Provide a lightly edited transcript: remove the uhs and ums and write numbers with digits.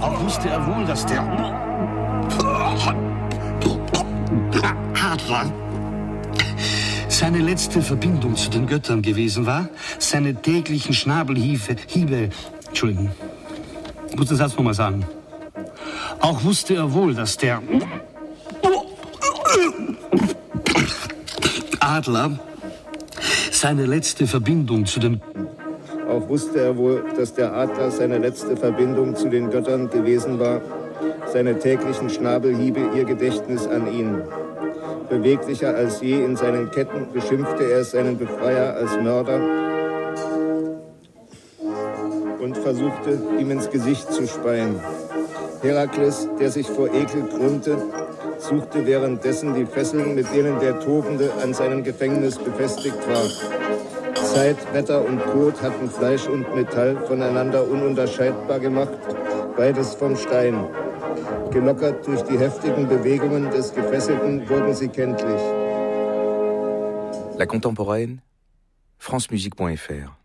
Auch wusste er wohl, dass der Adler seine letzte Verbindung zu den Göttern gewesen war, seine täglichen Schnabelhiebe, Entschuldigung, ich muss den Satz nochmal sagen. Auch wusste er wohl, dass der Adler seine letzte Verbindung zu den Auch wusste er wohl, dass der Adler seine letzte Verbindung zu den Göttern gewesen war, seine täglichen Schnabelhiebe ihr Gedächtnis an ihn. Beweglicher als je in seinen Ketten beschimpfte er seinen Befreier als Mörder und versuchte, ihm ins Gesicht zu speien. Herakles, der sich vor Ekel krümmte, suchte währenddessen die Fesseln, mit denen der Tobende an seinem Gefängnis befestigt war. Zeit, Wetter und Tod hatten Fleisch und Metall voneinander ununterscheidbar gemacht, beides vom Stein. Gelockert durch die heftigen Bewegungen des Gefesselten wurden sie kenntlich. La Contemporaine, francemusique.fr